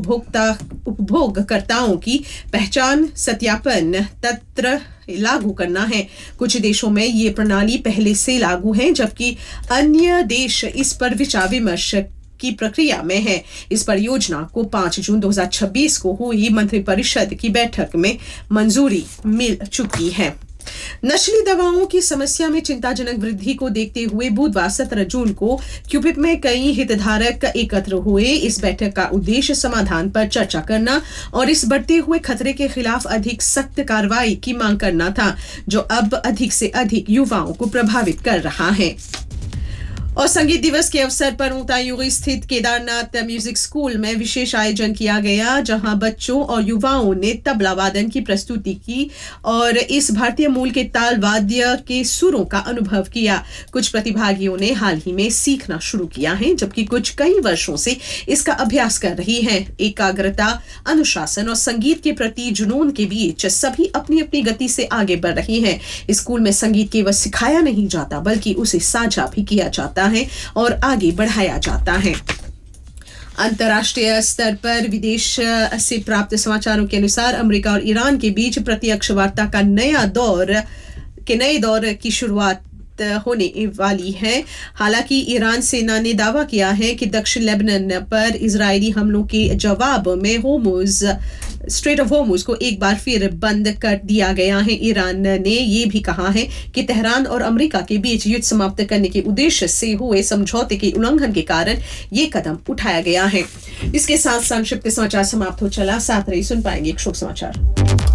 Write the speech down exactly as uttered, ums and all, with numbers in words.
उपभोक्ता उपभोगकर्ताओं की पहचान सत्यापन तंत्र लागू करना है। कुछ देशों में ये प्रणाली पहले से लागू है, जबकि अन्य देश इस पर विचार विमर्श की प्रक्रिया में है। इस परियोजना को पाँच जून दो हज़ार छब्बीस को हुई मंत्रिपरिषद की बैठक में मंजूरी मिल चुकी है। नशीली दवाओं की समस्या में चिंताजनक वृद्धि को देखते हुए बुधवार सत्रह जून को क्यूपिप में कई हितधारक एकत्र हुए। इस बैठक का उद्देश्य समाधान पर चर्चा करना और इस बढ़ते हुए खतरे के खिलाफ अधिक सख्त कार्रवाई की मांग करना था, जो अब अधिक से अधिक युवाओं को प्रभावित कर रहा है। और संगीत दिवस के अवसर पर ऊंटायुगी स्थित केदारनाथ म्यूजिक स्कूल में विशेष आयोजन किया गया, जहां बच्चों और युवाओं ने तबला वादन की प्रस्तुति की और इस भारतीय मूल के ताल वाद्य के सुरों का अनुभव किया। कुछ प्रतिभागियों ने हाल ही में सीखना शुरू किया है, जबकि कुछ कई वर्षों से इसका अभ्यास कर रही हैं। एकाग्रता, अनुशासन और संगीत के प्रति जुनून के बीच सभी अपनी अपनी गति से आगे बढ़ रही हैं। स्कूल में संगीत केवल सिखाया नहीं जाता, बल्कि उसे साझा भी किया जाता है और आगे बढ़ाया जाता है। अंतर्राष्ट्रीय स्तर पर विदेश से प्राप्त समाचारों के अनुसार अमेरिका और ईरान के बीच प्रत्यक्ष वार्ता का नया दौर के नए दौर की शुरुआत होने वाली है। हालांकि ईरान सेना ने दावा किया है कि दक्षिण लेबनान पर इजरायली हमलों के जवाब में होर्मुज स्ट्रेट ऑफ होर्मुज को एक बार फिर बंद कर दिया गया है। ईरान ने यह भी कहा है कि तेहरान और अमेरिका के बीच युद्ध समाप्त करने के उद्देश्य से हुए समझौते के उल्लंघन के कारण ये कदम उठाया गया है। इसके साथ संक्षिप्त समाचार समाप्त हो चला। साथ रही सुन पाएंगे एक शोक समाचार।